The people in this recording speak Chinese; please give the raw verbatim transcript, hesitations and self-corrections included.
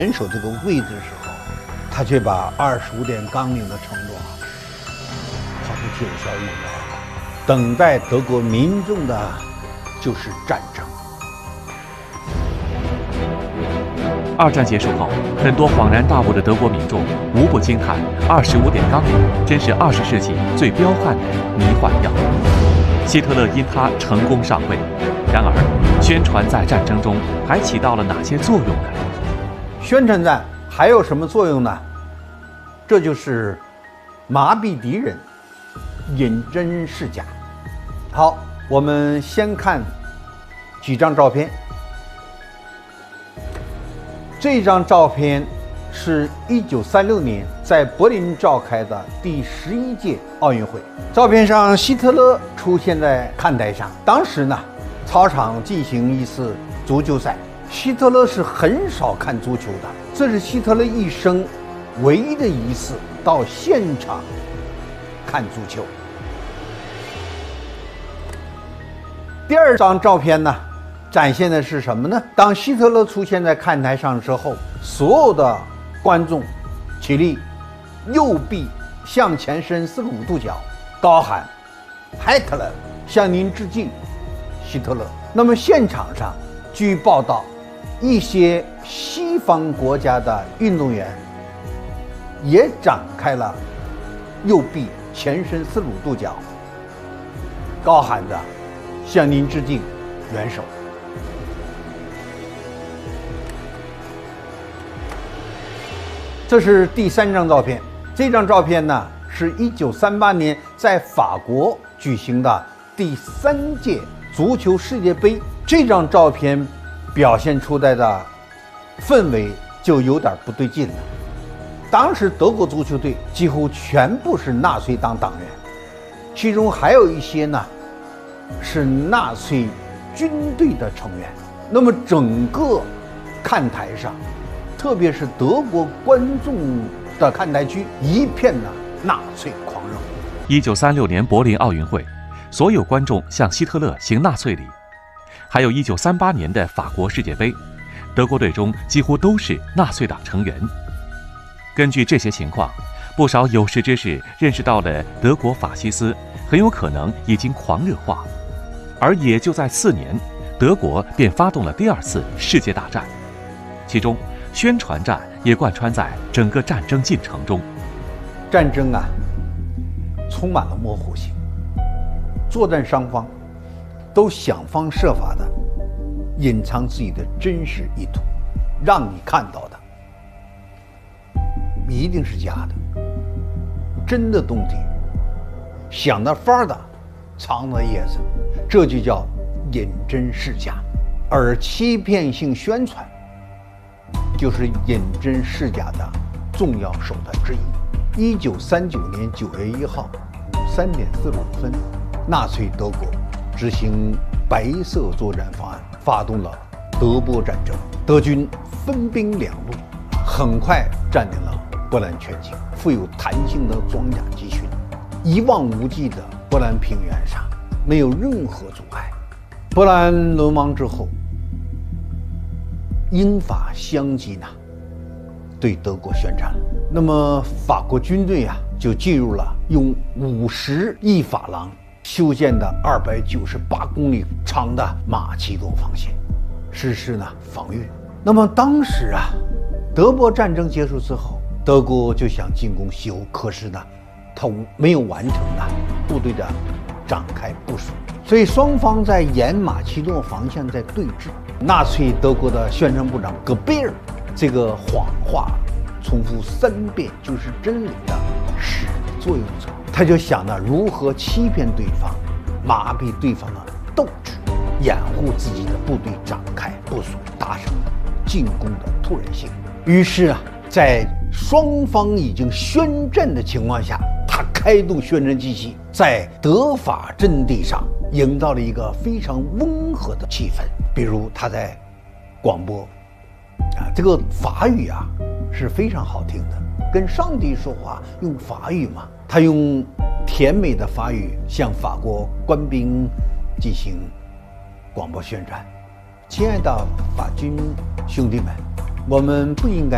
人守这个位置的时候，他却把二十五点纲领的承诺啊，抛出去有效用了。等待德国民众的就是战争。 二战结束后，很多恍然大悟的德国民众无不惊叹：二十五点纲领真是二十世纪最彪悍的迷幻药。希特勒因它成功上位。然而，宣传在战争中还起到了哪些作用呢？ 宣传战还有什么作用呢？这就是麻痹敌人，引真示假。好，我们先看几张照片。这张照片是一九三六年在柏林召开的第十一届奥运会。照片上，希特勒出现在看台上。当时呢，操场进行一次足球赛。希特勒是很少看足球的，这是希特勒一生唯一的一次到现场看足球。第二张照片呢，展现的是什么呢？当希特勒出现在看台上之后，所有的观众起立，右臂向前伸四十五度角，高喊 Hitler 向您致敬，希特勒。那么现场上据报道，一些西方国家的运动员也展开了右臂前伸四十五度角，高喊着向您致敬，元首。这是第三张照片。这张照片呢，是一九三八年在法国举行的第三届足球世界杯。这张照片表现出来的氛围就有点不对劲了。当时德国足球队几乎全部是纳粹党党员，其中还有一些呢是纳粹军队的成员。那么整个看台上，特别是德国观众的看台区，一片呢纳粹狂热。 一九三六年柏林奥运会，所有观众向希特勒行纳粹礼。还有一九三八年的法国世界杯，德国队中几乎都是纳粹党成员。根据这些情况，不少有识之士认识到了德国法西斯很有可能已经狂热化。而也就在次年，德国便发动了第二次世界大战，其中宣传战也贯穿在整个战争进程中。 战争啊，充满了模糊性，作战双方都想方设法的隐藏自己的真实意图，让你看到的一定是假的，真的东西想的法儿的藏的叶子，这就叫引真示假。而欺骗性宣传就是引真示假的重要手段之一。一九三九年九月一号三点四十五分，纳粹德国执行白色作战方案，发动了德波战争。德军分兵两路，很快占领了波兰全境。富有弹性的装甲集群，一望无际的波兰平原上没有任何阻碍。波兰沦亡之后，英法相继呢对德国宣战了。那么法国军队啊就进入了用五十亿法郎修建的二百九十八公里长的马其顿防线，实施呢防御。那么当时啊，德波战争结束之后，德国就想进攻西欧，可是呢，他没有完成呢部队的展开部署，所以双方在沿马其顿防线在对峙。纳粹德国的宣传部长戈贝尔这个谎话重复三遍就是真理的始作俑者，他就想着如何欺骗对方，麻痹对方的斗志，掩护自己的部队展开部署，达成进攻的突然性。于是啊，在双方已经宣战的情况下，他开动宣传机器，在德法阵地上营造了一个非常温和的气氛。比如他在广播啊，这个法语啊是非常好听的，跟上帝说话用法语嘛，他用甜美的法语向法国官兵进行广播宣传：亲爱的法军兄弟们，我们不应该